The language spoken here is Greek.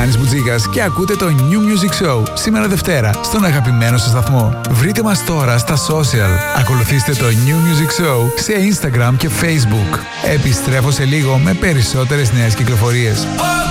Γιάννης Μπουτζίκας και ακούτε το New Music Show σήμερα Δευτέρα στον αγαπημένο σας σταθμό. Βρείτε μας τώρα στα social. Ακολουθήστε το New Music Show σε Instagram και Facebook. Επιστρέφω σε λίγο με περισσότερες νέες κυκλοφορίες.